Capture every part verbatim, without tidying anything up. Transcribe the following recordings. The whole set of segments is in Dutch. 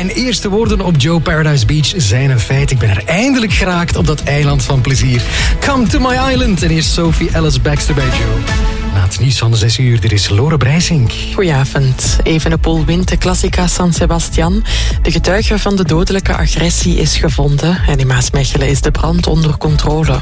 Mijn eerste woorden op Joe Paradise Beach zijn een feit. Ik ben er eindelijk geraakt op dat eiland van plezier. Come to my island. En hier is Sophie Ellis Baxter bij Joe. Na het nieuws van de zes uur, er is Lore Breisink. Goedenavond. Evenepoel wint de Classica San Sebastian. De getuige van de dodelijke agressie is gevonden. En in Maasmechelen is de brand onder controle.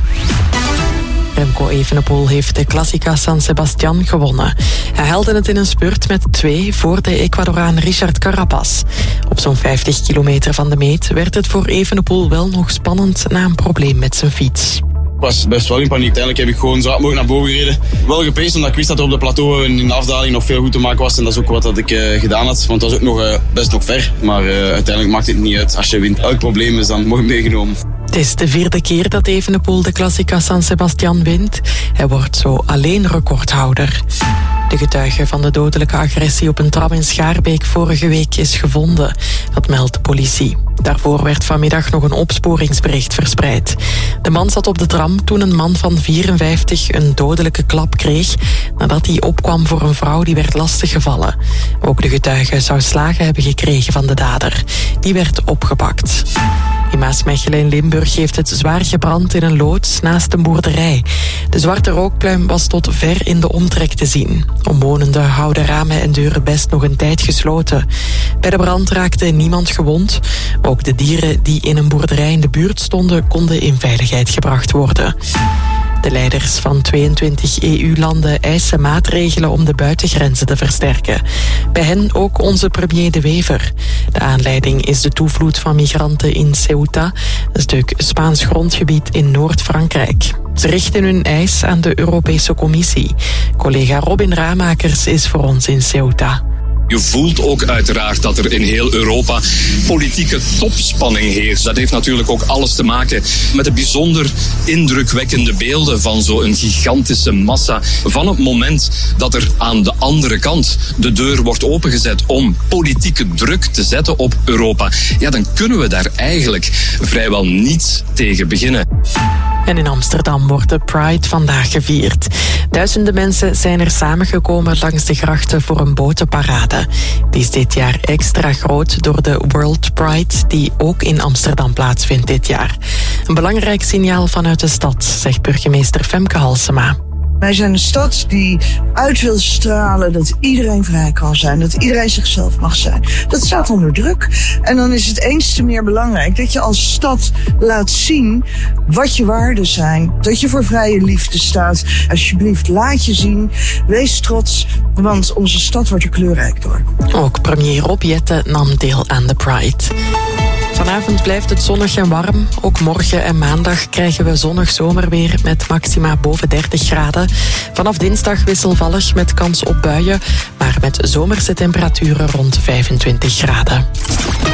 Remco Evenepoel heeft de Classica San Sebastian gewonnen. Hij haalde het in een spurt met twee voor de Ecuadoraan Richard Carapaz. Op zo'n vijftig kilometer van de meet werd het voor Evenepoel wel nog spannend na een probleem met zijn fiets. Ik was best wel in paniek. Uiteindelijk heb ik gewoon zo hard mogelijk naar boven gereden. Wel gepaced, omdat ik wist dat er op de plateau in de afdaling nog veel goed te maken was. En dat is ook wat dat ik uh, gedaan had. Want het was ook nog, uh, best nog ver. Maar uh, uiteindelijk maakt het niet uit. Als je wint, elk probleem is dan mooi meegenomen. Het is de vierde keer dat Evenepoel de Classica San Sebastian wint. Hij wordt zo alleen recordhouder. De getuige van de dodelijke agressie op een tram in Schaarbeek vorige week is gevonden. Dat meldt de politie. Daarvoor werd vanmiddag nog een opsporingsbericht verspreid. De man zat op de tram toen een man van vierenvijftig een dodelijke klap kreeg nadat hij opkwam voor een vrouw die werd lastiggevallen. Ook de getuige zou slagen hebben gekregen van de dader. Die werd opgepakt. In Maasmechelen in Limburg heeft het zwaar gebrand in een loods naast een boerderij. De zwarte rookpluim was tot ver in de omtrek te zien. Omwonenden houden ramen en deuren best nog een tijd gesloten. Bij de brand raakte niemand gewond. Ook de dieren die in een boerderij in de buurt stonden konden in veiligheid gebracht worden. De leiders van tweeëntwintig E U-landen eisen maatregelen om de buitengrenzen te versterken. Bij hen ook onze premier De Wever. De aanleiding is de toevloed van migranten in Ceuta, een stuk Spaans grondgebied in Noord-Frankrijk. Ze richten hun eis aan de Europese Commissie. Collega Robin Ramakers is voor ons in Ceuta. Je voelt ook uiteraard dat er in heel Europa politieke topspanning heerst. Dat heeft natuurlijk ook alles te maken met de bijzonder indrukwekkende beelden van zo'n gigantische massa. Van het moment dat er aan de andere kant de deur wordt opengezet om politieke druk te zetten op Europa, ja, dan kunnen we daar eigenlijk vrijwel niets tegen beginnen. En in Amsterdam wordt de Pride vandaag gevierd. Duizenden mensen zijn er samengekomen langs de grachten voor een botenparade. Die is dit jaar extra groot door de World Pride, die ook in Amsterdam plaatsvindt dit jaar. Een belangrijk signaal vanuit de stad, zegt burgemeester Femke Halsema. Wij zijn een stad die uit wil stralen dat iedereen vrij kan zijn. Dat iedereen zichzelf mag zijn. Dat staat onder druk. En dan is het eens te meer belangrijk dat je als stad laat zien wat je waarden zijn. Dat je voor vrije liefde staat. Alsjeblieft, laat je zien. Wees trots, want onze stad wordt er kleurrijk door. Ook premier Rob Jetten nam deel aan de Pride. Vanavond blijft het zonnig en warm. Ook morgen en maandag krijgen we zonnig zomerweer met maxima boven dertig graden. Vanaf dinsdag wisselvallig met kans op buien, maar met zomerse temperaturen rond vijfentwintig graden.